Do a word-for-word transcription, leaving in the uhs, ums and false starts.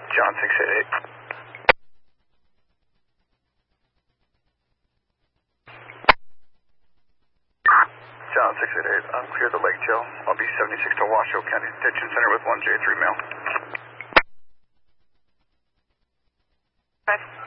John six eight eight. John six eight eight, I'm clear the Lake Tail. I'll be seventy-six to Washoe County Detention Center with one J three mail. Five.